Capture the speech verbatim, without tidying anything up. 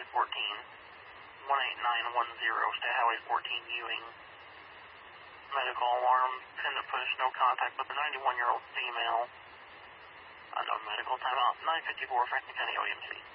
Highway fourteen, one eight nine one zero, State Highway fourteen, Ewing. Medical alarm, pin to push, no contact with the ninety-one-year-old female. Unknown medical timeout, nine fifty-four, Franklin County O E M C.